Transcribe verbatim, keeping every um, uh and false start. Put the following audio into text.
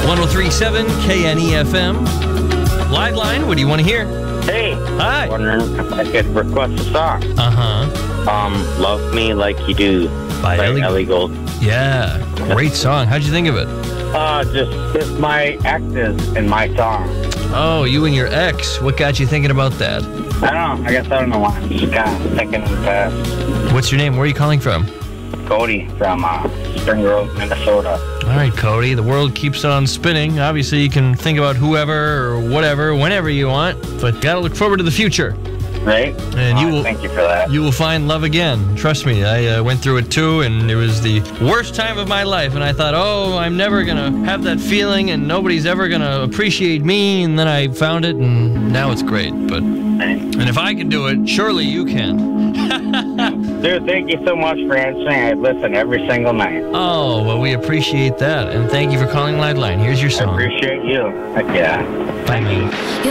one oh three point seven K N E F M. Live line, what do you want to hear? Hey. Hi. Wondering if I could request a song. Uh-huh. Um, Love Me Like You Do By by Ellie- Ellie Gold. Yeah, great song. How'd you think of it? Uh, just, it's my exes in my song. Oh, you and your ex. What got you thinking about that? I don't know. I guess I don't know why. I'm just kind of thinking in the past. What's your name? Where are you calling from? Cody from uh, Spring Grove, Minnesota. All right, Cody. The world keeps on spinning. Obviously, you can think about whoever or whatever, whenever you want, but gotta look forward to the future. Right? And Uh, you will, Thank you for that. you will find love again. Trust me, I uh, went through it too, and it was the worst time of my life. And I thought, oh, I'm never gonna have that feeling, and nobody's ever gonna appreciate me. And then I found it, and now it's great. But and if I can do it, surely you can. Dude, thank you so much for answering. I listen every single night. Oh, well, we appreciate that, and thank you for calling Liveline. Here's your I song. appreciate you. Heck yeah. Bye, man.